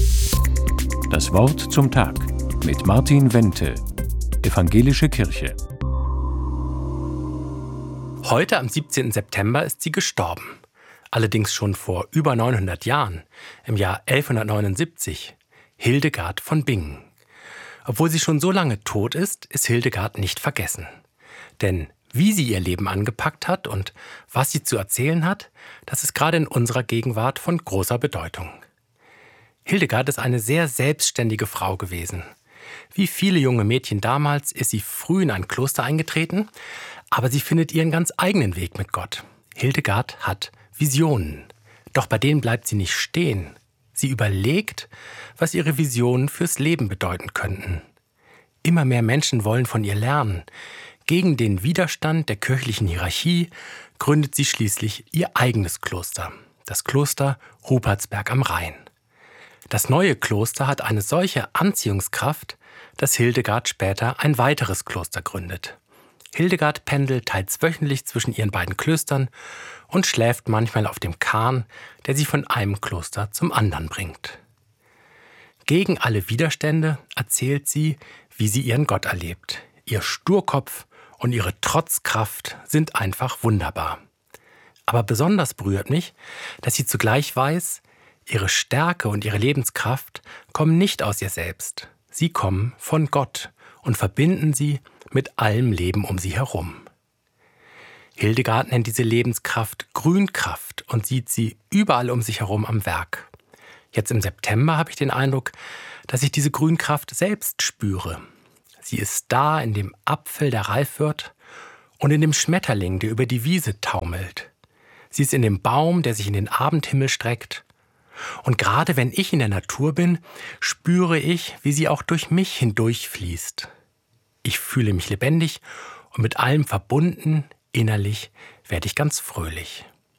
Das Wort zum Tag mit Martin Wente, Evangelische Kirche. Heute am 17. September ist sie gestorben. Allerdings schon vor über 900 Jahren, im Jahr 1179, Hildegard von Bingen. Obwohl sie schon so lange tot ist Hildegard nicht vergessen. Denn wie sie ihr Leben angepackt hat und was sie zu erzählen hat, das ist gerade in unserer Gegenwart von großer Bedeutung. Hildegard ist eine sehr selbstständige Frau gewesen. Wie viele junge Mädchen damals ist sie früh in ein Kloster eingetreten, aber sie findet ihren ganz eigenen Weg mit Gott. Hildegard hat Visionen, doch bei denen bleibt sie nicht stehen. Sie überlegt, was ihre Visionen fürs Leben bedeuten könnten. Immer mehr Menschen wollen von ihr lernen. Gegen den Widerstand der kirchlichen Hierarchie gründet sie schließlich ihr eigenes Kloster, das Kloster Rupertsberg am Rhein. Das neue Kloster hat eine solche Anziehungskraft, dass Hildegard später ein weiteres Kloster gründet. Hildegard pendelt teils wöchentlich zwischen ihren beiden Klöstern und schläft manchmal auf dem Kahn, der sie von einem Kloster zum anderen bringt. Gegen alle Widerstände erzählt sie, wie sie ihren Gott erlebt. Ihr Sturkopf und ihre Trotzkraft sind einfach wunderbar. Aber besonders berührt mich, dass sie zugleich weiß, ihre Stärke und ihre Lebenskraft kommen nicht aus ihr selbst. Sie kommen von Gott und verbinden sie mit allem Leben um sie herum. Hildegard nennt diese Lebenskraft Grünkraft und sieht sie überall um sich herum am Werk. Jetzt im September habe ich den Eindruck, dass ich diese Grünkraft selbst spüre. Sie ist da in dem Apfel, der reif wird, und in dem Schmetterling, der über die Wiese taumelt. Sie ist in dem Baum, der sich in den Abendhimmel streckt. Und gerade wenn ich in der Natur bin, spüre ich, wie sie auch durch mich hindurchfließt. Ich fühle mich lebendig und mit allem verbunden, innerlich werde ich ganz fröhlich.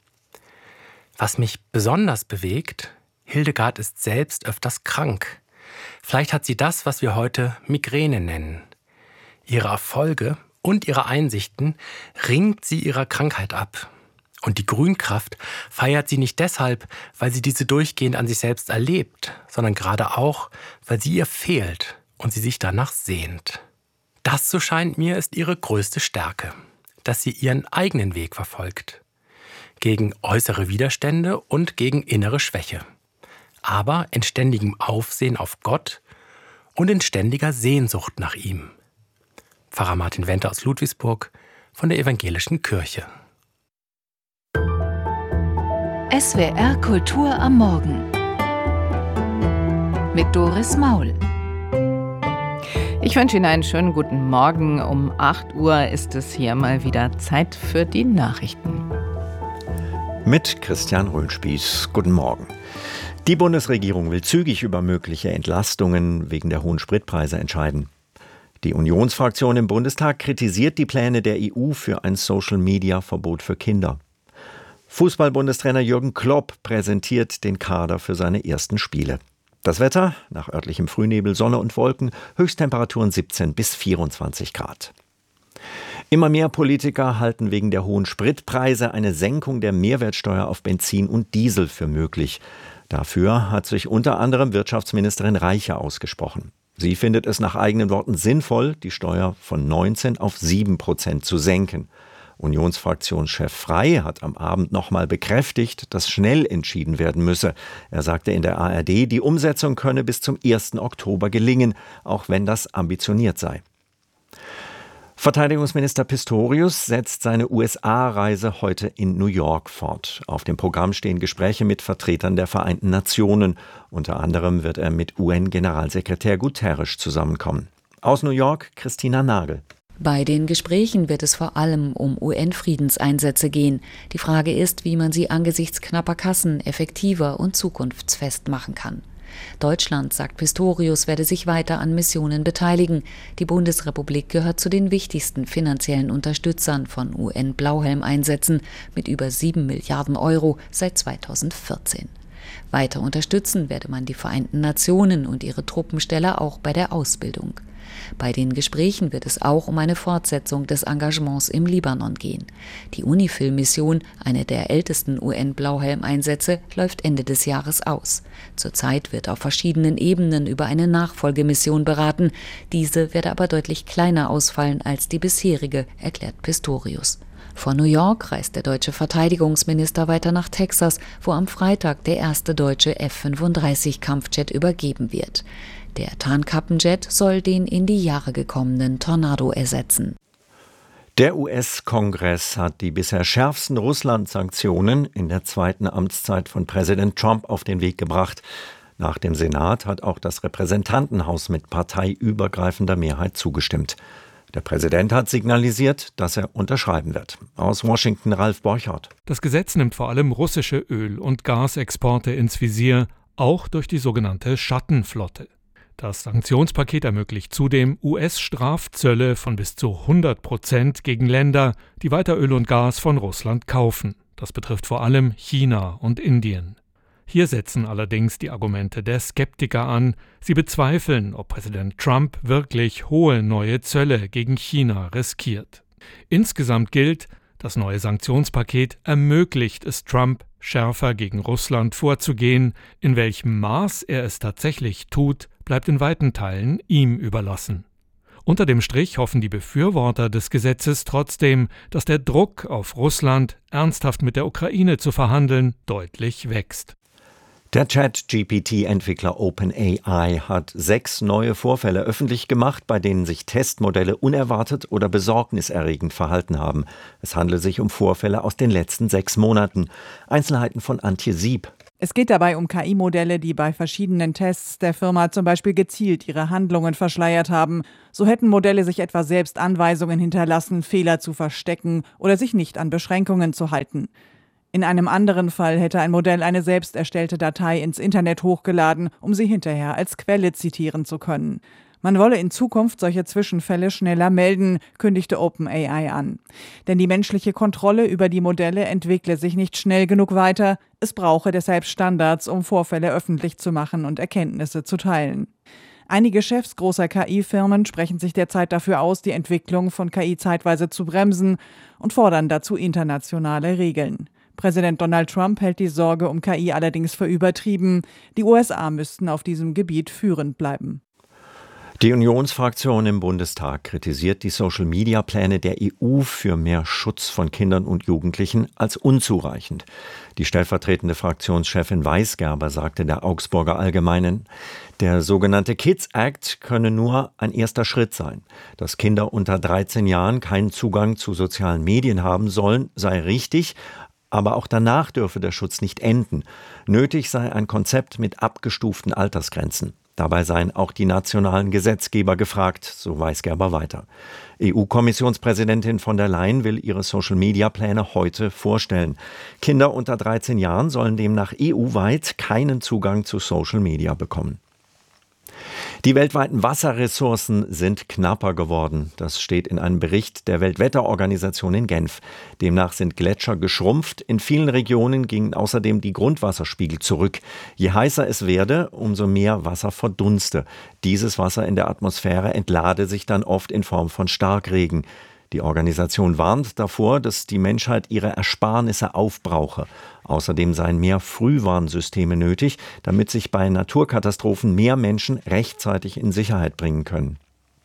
Was mich besonders bewegt, Hildegard ist selbst öfters krank. Vielleicht hat sie das, was wir heute Migräne nennen. Ihre Erfolge und ihre Einsichten ringt sie ihrer Krankheit ab. Und die Grünkraft feiert sie nicht deshalb, weil sie diese durchgehend an sich selbst erlebt, sondern gerade auch, weil sie ihr fehlt und sie sich danach sehnt. Das, so scheint mir, ist ihre größte Stärke, dass sie ihren eigenen Weg verfolgt. Gegen äußere Widerstände und gegen innere Schwäche. Aber in ständigem Aufsehen auf Gott und in ständiger Sehnsucht nach ihm. Pfarrer Martin Wente aus Ludwigsburg von der Evangelischen Kirche. SWR Kultur am Morgen mit Doris Maul. Ich wünsche Ihnen einen schönen guten Morgen. Um 8 Uhr ist es hier mal wieder Zeit für die Nachrichten. Mit Christian Röhnspieß. Guten Morgen. Die Bundesregierung will zügig über mögliche Entlastungen wegen der hohen Spritpreise entscheiden. Die Unionsfraktion im Bundestag kritisiert die Pläne der EU für ein Social-Media-Verbot für Kinder. Fußball-Bundestrainer Jürgen Klopp präsentiert den Kader für seine ersten Spiele. Das Wetter, nach örtlichem Frühnebel, Sonne und Wolken, Höchsttemperaturen 17 bis 24 Grad. Immer mehr Politiker halten wegen der hohen Spritpreise eine Senkung der Mehrwertsteuer auf Benzin und Diesel für möglich. Dafür hat sich unter anderem Wirtschaftsministerin Reiche ausgesprochen. Sie findet es nach eigenen Worten sinnvoll, die Steuer von 19 auf 7% zu senken. Unionsfraktionschef Frey hat am Abend nochmal bekräftigt, dass schnell entschieden werden müsse. Er sagte in der ARD, die Umsetzung könne bis zum 1. Oktober gelingen, auch wenn das ambitioniert sei. Verteidigungsminister Pistorius setzt seine USA-Reise heute in New York fort. Auf dem Programm stehen Gespräche mit Vertretern der Vereinten Nationen. Unter anderem wird er mit UN-Generalsekretär Guterres zusammenkommen. Aus New York, Christina Nagel. Bei den Gesprächen wird es vor allem um UN-Friedenseinsätze gehen. Die Frage ist, wie man sie angesichts knapper Kassen effektiver und zukunftsfest machen kann. Deutschland, sagt Pistorius, werde sich weiter an Missionen beteiligen. Die Bundesrepublik gehört zu den wichtigsten finanziellen Unterstützern von UN-Blauhelm-Einsätzen mit über 7 Milliarden Euro seit 2014. Weiter unterstützen werde man die Vereinten Nationen und ihre Truppensteller auch bei der Ausbildung. Bei den Gesprächen wird es auch um eine Fortsetzung des Engagements im Libanon gehen. Die UNIFIL-Mission, eine der ältesten UN-Blauhelm-Einsätze, läuft Ende des Jahres aus. Zurzeit wird auf verschiedenen Ebenen über eine Nachfolgemission beraten. Diese werde aber deutlich kleiner ausfallen als die bisherige, erklärt Pistorius. Von New York reist der deutsche Verteidigungsminister weiter nach Texas, wo am Freitag der erste deutsche F-35-Kampfjet übergeben wird. Der Tarnkappenjet soll den in die Jahre gekommenen Tornado ersetzen. Der US-Kongress hat die bisher schärfsten Russland-Sanktionen in der zweiten Amtszeit von Präsident Trump auf den Weg gebracht. Nach dem Senat hat auch das Repräsentantenhaus mit parteiübergreifender Mehrheit zugestimmt. Der Präsident hat signalisiert, dass er unterschreiben wird. Aus Washington Ralf Borchardt. Das Gesetz nimmt vor allem russische Öl- und Gasexporte ins Visier, auch durch die sogenannte Schattenflotte. Das Sanktionspaket ermöglicht zudem US-Strafzölle von bis zu 100% gegen Länder, die weiter Öl und Gas von Russland kaufen. Das betrifft vor allem China und Indien. Hier setzen allerdings die Argumente der Skeptiker an. Sie bezweifeln, ob Präsident Trump wirklich hohe neue Zölle gegen China riskiert. Insgesamt gilt, das neue Sanktionspaket ermöglicht es Trump, schärfer gegen Russland vorzugehen. In welchem Maß er es tatsächlich tut, bleibt in weiten Teilen ihm überlassen. Unter dem Strich hoffen die Befürworter des Gesetzes trotzdem, dass der Druck auf Russland, ernsthaft mit der Ukraine zu verhandeln, deutlich wächst. Der Chat-GPT-Entwickler OpenAI hat 6 neue Vorfälle öffentlich gemacht, bei denen sich Testmodelle unerwartet oder besorgniserregend verhalten haben. Es handelt sich um Vorfälle aus den letzten 6 Monaten. Einzelheiten von Antje Sieb. Es geht dabei um KI-Modelle, die bei verschiedenen Tests der Firma zum Beispiel gezielt ihre Handlungen verschleiert haben. So hätten Modelle sich etwa selbst Anweisungen hinterlassen, Fehler zu verstecken oder sich nicht an Beschränkungen zu halten. In einem anderen Fall hätte ein Modell eine selbst erstellte Datei ins Internet hochgeladen, um sie hinterher als Quelle zitieren zu können. Man wolle in Zukunft solche Zwischenfälle schneller melden, kündigte OpenAI an. Denn die menschliche Kontrolle über die Modelle entwickle sich nicht schnell genug weiter. Es brauche deshalb Standards, um Vorfälle öffentlich zu machen und Erkenntnisse zu teilen. Einige Chefs großer KI-Firmen sprechen sich derzeit dafür aus, die Entwicklung von KI zeitweise zu bremsen und fordern dazu internationale Regeln. Präsident Donald Trump hält die Sorge um KI allerdings für übertrieben. Die USA müssten auf diesem Gebiet führend bleiben. Die Unionsfraktion im Bundestag kritisiert die Social-Media-Pläne der EU für mehr Schutz von Kindern und Jugendlichen als unzureichend. Die stellvertretende Fraktionschefin Weisgerber sagte der Augsburger Allgemeinen, der sogenannte Kids Act könne nur ein erster Schritt sein. Dass Kinder unter 13 Jahren keinen Zugang zu sozialen Medien haben sollen, sei richtig, aber auch danach dürfe der Schutz nicht enden. Nötig sei ein Konzept mit abgestuften Altersgrenzen. Dabei seien auch die nationalen Gesetzgeber gefragt, so Weisgerber weiter. EU-Kommissionspräsidentin von der Leyen will ihre Social-Media-Pläne heute vorstellen. Kinder unter 13 Jahren sollen demnach EU-weit keinen Zugang zu Social Media bekommen. Die weltweiten Wasserressourcen sind knapper geworden. Das steht in einem Bericht der Weltwetterorganisation in Genf. Demnach sind Gletscher geschrumpft. In vielen Regionen gingen außerdem die Grundwasserspiegel zurück. Je heißer es werde, umso mehr Wasser verdunste. Dieses Wasser in der Atmosphäre entlade sich dann oft in Form von Starkregen. Die Organisation warnt davor, dass die Menschheit ihre Ersparnisse aufbrauche. Außerdem seien mehr Frühwarnsysteme nötig, damit sich bei Naturkatastrophen mehr Menschen rechtzeitig in Sicherheit bringen können.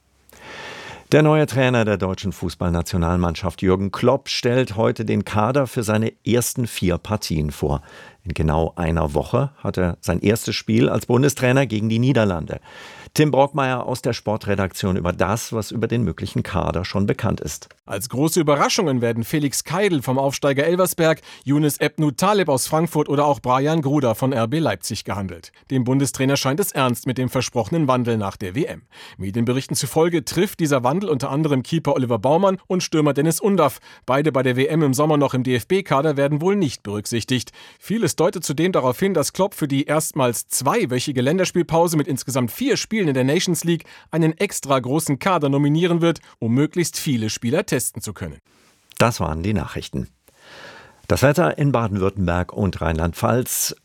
Der neue Trainer der deutschen Fußballnationalmannschaft Jürgen Klopp stellt heute den Kader für seine ersten 4 Partien vor. In genau einer Woche hat er sein erstes Spiel als Bundestrainer gegen die Niederlande. Tim Brockmeier aus der Sportredaktion über das, was über den möglichen Kader schon bekannt ist. Als große Überraschungen werden Felix Keidl vom Aufsteiger Elversberg, Younes Ebnou Taleb aus Frankfurt oder auch Brian Gruda von RB Leipzig gehandelt. Dem Bundestrainer scheint es ernst mit dem versprochenen Wandel nach der WM. Medienberichten zufolge trifft dieser Wandel unter anderem Keeper Oliver Baumann und Stürmer Dennis Undaff. Beide bei der WM im Sommer noch im DFB-Kader werden wohl nicht berücksichtigt. Vieles deutet zudem darauf hin, dass Klopp für die erstmals 2-wöchige Länderspielpause mit insgesamt 4 Spielen in der Nations League einen extra großen Kader nominieren wird, um möglichst viele Spieler testen zu können. Das waren die Nachrichten. Das Wetter in Baden-Württemberg und Rheinland-Pfalz.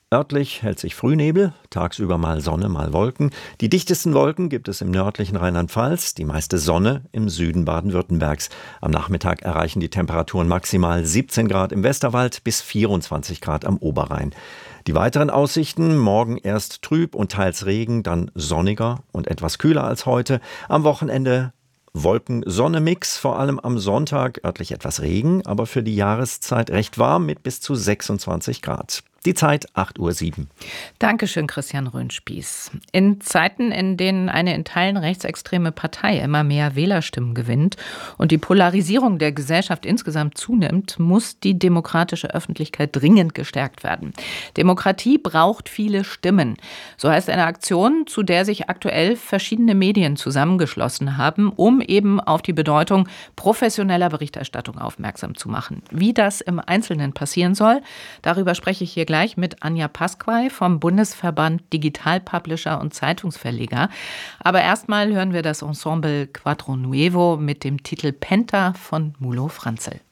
Örtlich hält sich Frühnebel, tagsüber mal Sonne, mal Wolken. Die dichtesten Wolken gibt es im nördlichen Rheinland-Pfalz, die meiste Sonne im Süden Baden-Württembergs. Am Nachmittag erreichen die Temperaturen maximal 17 Grad im Westerwald bis 24 Grad am Oberrhein. Die weiteren Aussichten: morgen erst trüb und teils Regen, dann sonniger und etwas kühler als heute. Am Wochenende Wolken-Sonne-Mix, vor allem am Sonntag örtlich etwas Regen, aber für die Jahreszeit recht warm mit bis zu 26 Grad. Die Zeit 8:07 Uhr. Dankeschön, Christian Röhnspieß. In Zeiten, in denen eine in Teilen rechtsextreme Partei immer mehr Wählerstimmen gewinnt und die Polarisierung der Gesellschaft insgesamt zunimmt, muss die demokratische Öffentlichkeit dringend gestärkt werden. Demokratie braucht viele Stimmen. So heißt eine Aktion, zu der sich aktuell verschiedene Medien zusammengeschlossen haben, um eben auf die Bedeutung professioneller Berichterstattung aufmerksam zu machen. Wie das im Einzelnen passieren soll, darüber spreche ich hier gleich mit Anja Pasquay vom Bundesverband Digital Publisher und Zeitungsverleger. Aber erstmal hören wir das Ensemble Quattro Nuevo mit dem Titel Penta von Mulo Franzel.